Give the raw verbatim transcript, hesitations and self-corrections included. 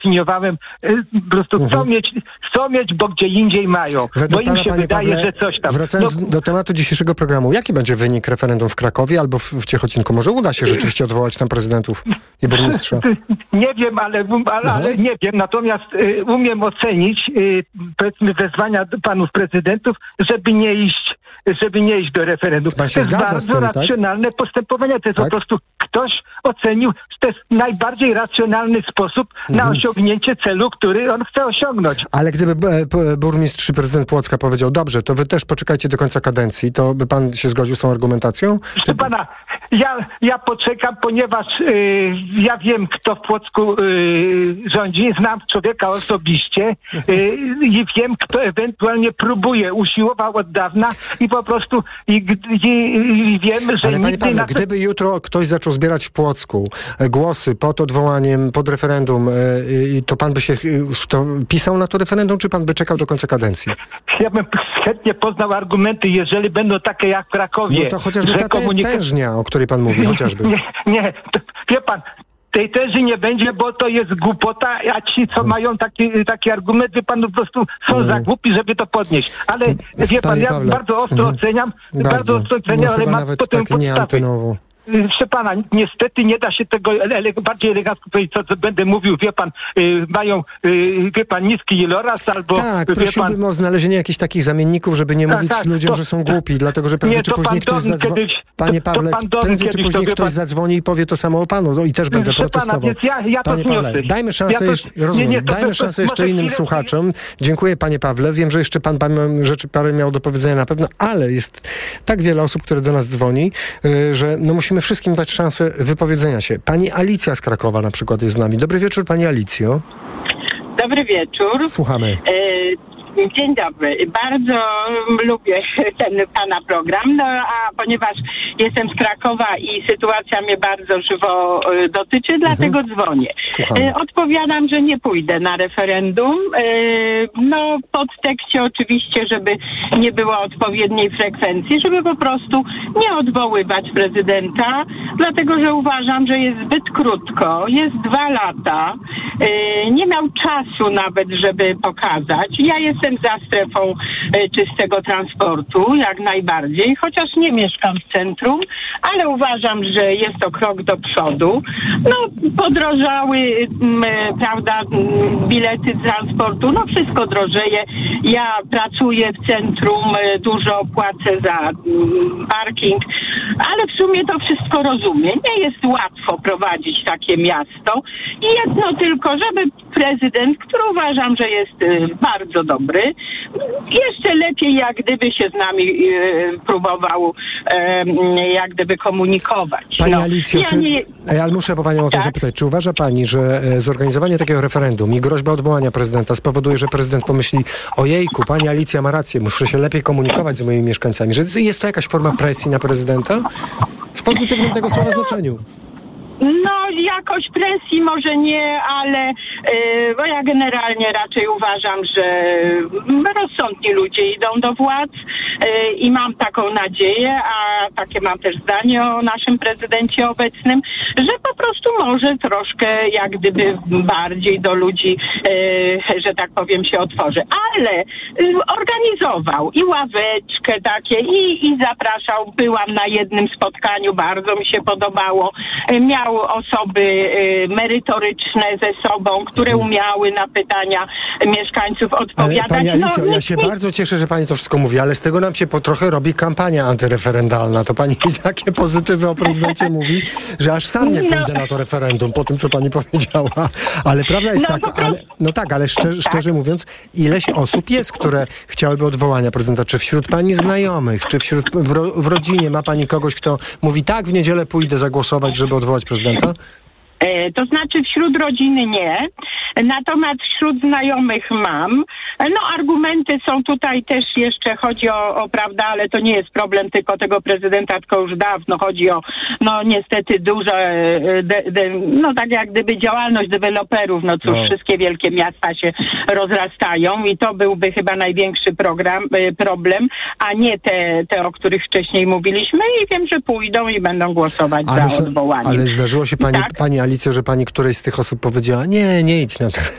opiniowałem, po prostu chcą mhm. mieć, chcą mieć, bo gdzie indziej mają. Według bo im pana, się wydaje, Pawle, że coś tam... Wracając no, do tematu dzisiejszego programu, jaki będzie wynik referendum w Krakowie albo w, w Ciechocinku? Może uda się rzeczywiście odwołać tam prezydentów i burmistrza? Nie wiem, ale, ale, ale nie wiem. Natomiast y, umiem ocenić, y, powiedzmy, wezwania panów prezydentów, żeby nie iść żeby nie iść do referendum. Pan się to jest zgadza bardzo z tym, racjonalne tak? postępowanie. To jest tak? po prostu ktoś ocenił, że to jest najbardziej racjonalny sposób mhm. na osiągnięcie celu, który on chce osiągnąć. Ale gdyby e, burmistrz czy prezydent Płocka powiedział, dobrze, to wy też poczekajcie do końca kadencji, to by pan się zgodził z tą argumentacją? Proszę pana, ja, ja poczekam, ponieważ y, ja wiem, kto w Płocku y, rządzi, znam człowieka osobiście y, i wiem, kto ewentualnie próbuje, usiłował od dawna i po prostu i, i, i wiem, że Ale panie nigdy... Pawle, na... gdyby jutro ktoś zaczął zbierać w Płocku e, głosy pod odwołaniem, pod referendum, e, e, to pan by się e, to pisał na to referendum, czy pan by czekał do końca kadencji? Ja bym chętnie poznał argumenty, jeżeli będą takie jak w Krakowie. No to chociażby ta komunika... tężnia, o której pan mówi, chociażby. Nie, nie, to, wie pan, tej tezy nie będzie, bo to jest głupota, a ci, co hmm. mają takie, takie argumenty, pan po prostu są hmm. za głupi, żeby to podnieść. Ale wie pan, Panie ja Pawle. bardzo ostro hmm. oceniam, bardzo, bardzo ostro oceniam, no, ale ma nawet potem tak nieantenowo. Proszę pana, niestety nie da się tego ele- bardziej elegancko powiedzieć, co, co będę mówił, wie pan, y, mają, y, wie pan, niski iloraz albo... Tak, wie prosiłbym pan, o znalezienie jakichś takich zamienników, żeby nie tak, mówić tak, ludziom, to, że są głupi, dlatego że prędzej nie, czy później ktoś zadzwoni... Panie to, Pawle, to prędzej czy później ktoś pan... zadzwoni i powie to samo o panu, no i też będę Proszę protestował. Pana, więc ja, ja to Panie Pawle, zniosę. dajmy szansę, ja to, jeszcze, rozumiem, nie, nie, to, dajmy to, szansę to, jeszcze może innym chwilę, słuchaczom. Dziękuję panie Pawle, wiem, że jeszcze pan, pan rzeczy parę miał do powiedzenia na pewno, ale jest tak wiele osób, które do nas dzwoni, yy, że no musimy wszystkim dać szansę wypowiedzenia się. Pani Alicja z Krakowa na przykład jest z nami. Dobry wieczór, pani Alicjo. Dobry wieczór. Słuchamy. E, dzień dobry. Bardzo lubię ten pana program, no a ponieważ jestem z Krakowa i sytuacja mnie bardzo żywo e, dotyczy, mhm. dlatego dzwonię. E, odpowiadam, że nie pójdę na referendum. E, no w podtekście oczywiście, żeby nie było odpowiedniej frekwencji, żeby po prostu nie odwoływać prezydenta, dlatego że uważam, że jest zbyt krótko. Jest dwa lata. E, nie miał czasu nawet, żeby pokazać. Ja jestem za strefą e, czystego transportu, jak najbardziej, chociaż nie mieszkam w centrum, ale uważam, że jest to krok do przodu. No, podrożały, m, prawda, m, bilety transportu, no wszystko drożeje. Ja pracuję w centrum, e, dużo płacę za m, parking, ale w sumie to wszystko rozumiem. Nie jest łatwo prowadzić takie miasto i jedno tylko, żeby prezydent, który uważam, że jest y, bardzo dobry, jeszcze lepiej jak gdyby się z nami y, próbował y, jak gdyby komunikować. Pani no, Alicjo, ja czy, nie... ale muszę po panią o to tak? zapytać, czy uważa pani, że e, zorganizowanie takiego referendum i groźba odwołania prezydenta spowoduje, że prezydent pomyśli, ojejku, pani Alicja ma rację, muszę się lepiej komunikować z moimi mieszkańcami, że jest to jakaś forma presji na prezydenta? W pozytywnym tego słowa znaczeniu. No, jakoś presji może nie, ale yy, bo ja generalnie raczej uważam, że rozsądni ludzie idą do władz yy, i mam taką nadzieję, a takie mam też zdanie o naszym prezydencie obecnym, że po prostu może troszkę jak gdyby bardziej do ludzi, yy, że tak powiem, się otworzy. Ale yy, organizował i ławeczkę takie i, i zapraszał. Byłam na jednym spotkaniu, bardzo mi się podobało. Yy, miał osoby y, merytoryczne ze sobą, które umiały na pytania mieszkańców odpowiadać. Pani Alicjo, no, ja się nie... bardzo cieszę, że pani to wszystko mówi, ale z tego nam się po trochę robi kampania antyreferendalna. To pani takie pozytywy o prezydencie mówi, że aż sam nie pójdę no. na to referendum po tym, co pani powiedziała. Ale prawda jest no, taka, prostu... ale, no tak, ale szczerze, szczerze mówiąc, ileś osób jest, które chciałyby odwołania prezydenta? Czy wśród pani znajomych, czy wśród w, ro, w rodzinie ma pani kogoś, kto mówi, tak, w niedzielę pójdę zagłosować, żeby odwołać prezydenta? To znaczy wśród rodziny nie, natomiast wśród znajomych mam. No argumenty są tutaj też jeszcze, chodzi o, o prawda, ale to nie jest problem tylko tego prezydenta, tylko już dawno chodzi o, no niestety duże, de, de, no tak jak gdyby działalność deweloperów, no cóż, O. wszystkie wielkie miasta się rozrastają i to byłby chyba największy program, problem, a nie te, te, o których wcześniej mówiliśmy i wiem, że pójdą i będą głosować Ale, za odwołaniem. ale zdarzyło się pani, Tak? pani Alicjo, że pani którejś z tych osób powiedziała, nie, nie idź na to.